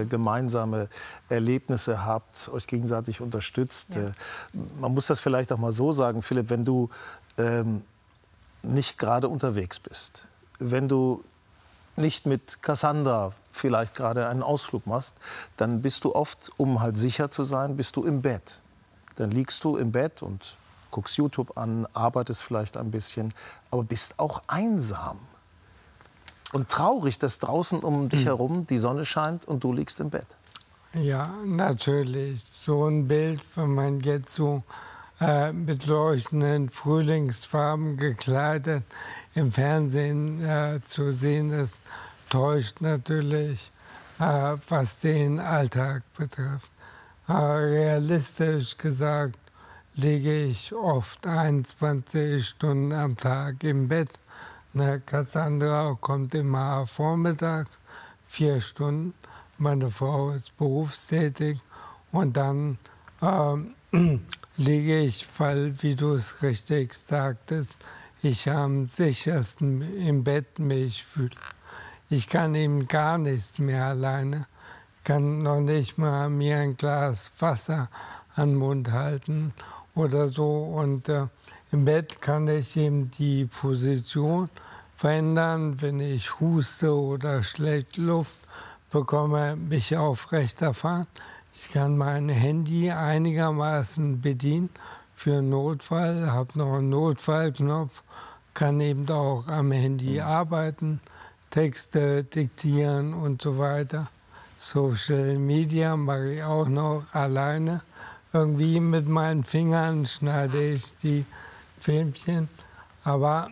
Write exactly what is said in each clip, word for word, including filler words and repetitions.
äh, gemeinsame Erlebnisse habt, euch gegenseitig unterstützt. Ja. Äh, man muss das vielleicht auch mal so sagen, Philipp, wenn du ähm, nicht gerade unterwegs bist, wenn du nicht mit Cassandra vielleicht gerade einen Ausflug machst, dann bist du oft, um halt sicher zu sein, bist du im Bett. Dann liegst du im Bett und guckst YouTube an, arbeitest vielleicht ein bisschen, aber bist auch einsam. Und traurig, dass draußen um dich herum die Sonne scheint und du liegst im Bett. Ja, natürlich. So ein Bild, wenn man jetzt so äh, mit leuchtenden Frühlingsfarben gekleidet im Fernsehen äh, zu sehen ist, täuscht natürlich, äh, was den Alltag betrifft. Äh, realistisch gesagt liege ich oft einundzwanzig Stunden am Tag im Bett. Ne, Cassandra kommt immer vormittags, vier Stunden. Meine Frau ist berufstätig. Und dann ähm, liege ich, weil, wie du es richtig sagtest, ich am sichersten im Bett mich fühle. Ich kann eben gar nichts mehr alleine. Ich kann noch nicht mal mir ein Glas Wasser an den Mund halten oder so. Und äh, im Bett kann ich eben die Position verändern. Wenn ich huste oder schlecht Luft bekomme, mich aufrechter fahren. Ich kann mein Handy einigermaßen bedienen für einen Notfall, habe noch einen Notfallknopf, kann eben auch am Handy arbeiten, Texte diktieren und so weiter. Social Media mache ich auch noch alleine. Irgendwie mit meinen Fingern schneide ich die Filmchen. Aber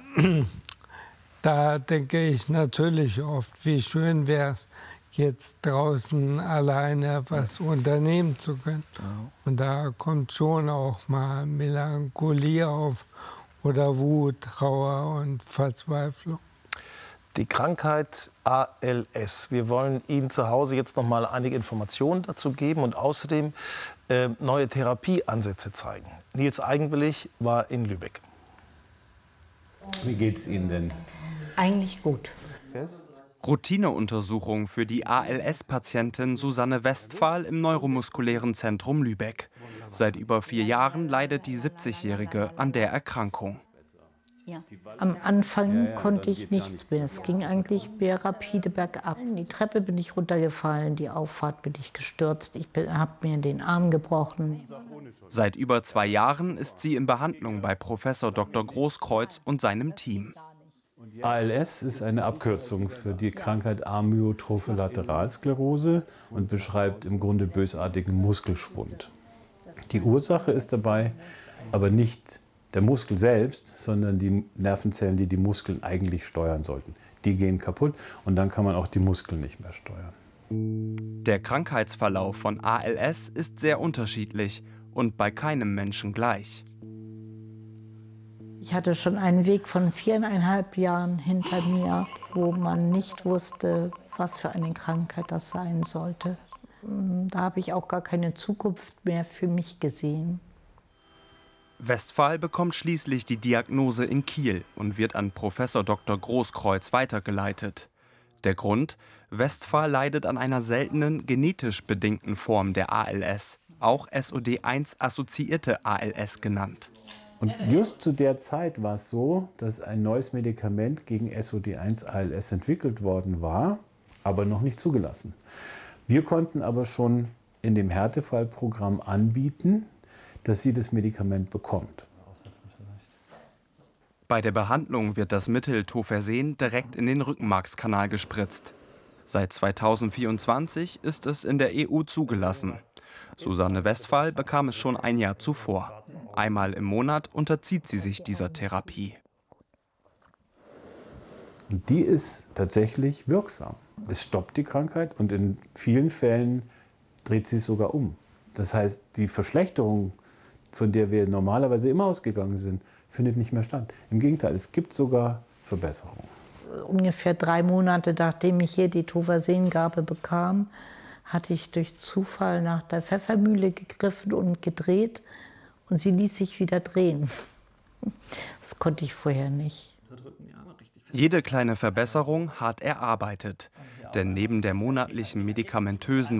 da denke ich natürlich oft, wie schön wäre es, jetzt draußen alleine was unternehmen zu können. Und da kommt schon auch mal Melancholie auf oder Wut, Trauer und Verzweiflung. Die Krankheit A L S. Wir wollen Ihnen zu Hause jetzt noch mal einige Informationen dazu geben und außerdem äh, neue Therapieansätze zeigen. Nils Eigenwillig war in Lübeck. Wie geht's Ihnen denn? Eigentlich gut. Fest? Routineuntersuchung für die A L S-Patientin Susanne Westphal im Neuromuskulären Zentrum Lübeck. Seit über vier Jahren leidet die siebzigjährige an der Erkrankung. Ja. Am Anfang konnte ich nichts mehr. Es ging eigentlich mehr rapide bergab. Die Treppe bin ich runtergefallen, die Auffahrt bin ich gestürzt. Ich habe mir den Arm gebrochen. Seit über zwei Jahren ist sie in Behandlung bei Professor Doktor Großkreuz und seinem Team. A L S ist eine Abkürzung für die Krankheit Amyotrophe Lateralsklerose und beschreibt im Grunde bösartigen Muskelschwund. Die Ursache ist dabei aber nicht der Muskel selbst, sondern die Nervenzellen, die die Muskeln eigentlich steuern sollten. Die gehen kaputt und dann kann man auch die Muskeln nicht mehr steuern. Der Krankheitsverlauf von A L S ist sehr unterschiedlich und bei keinem Menschen gleich. Ich hatte schon einen Weg von viereinhalb Jahren hinter mir, wo man nicht wusste, was für eine Krankheit das sein sollte. Da habe ich auch gar keine Zukunft mehr für mich gesehen. Westphal bekommt schließlich die Diagnose in Kiel und wird an Professor Doktor Großkreuz weitergeleitet. Der Grund? Westphal leidet an einer seltenen, genetisch bedingten Form der A L S, auch S O D eins assoziierte A L S genannt. Und just zu der Zeit war es so, dass ein neues Medikament gegen S O D eins A L S entwickelt worden war, aber noch nicht zugelassen. Wir konnten aber schon in dem Härtefallprogramm anbieten, dass sie das Medikament bekommt. Bei der Behandlung wird das Mittel Tofersen direkt in den Rückenmarkskanal gespritzt. Seit zweitausendvierundzwanzig ist es in der E U zugelassen. Susanne Westphal bekam es schon ein Jahr zuvor. Einmal im Monat unterzieht sie sich dieser Therapie. Und die ist tatsächlich wirksam. Es stoppt die Krankheit und in vielen Fällen dreht sie es sogar um. Das heißt, die Verschlechterung, von der wir normalerweise immer ausgegangen sind, findet nicht mehr statt. Im Gegenteil, es gibt sogar Verbesserungen. Ungefähr drei Monate, nachdem ich hier die Tofersengabe bekam, hatte ich durch Zufall nach der Pfeffermühle gegriffen und gedreht. Und sie ließ sich wieder drehen. Das konnte ich vorher nicht. Jede kleine Verbesserung hart erarbeitet. Denn neben der monatlichen medikamentösen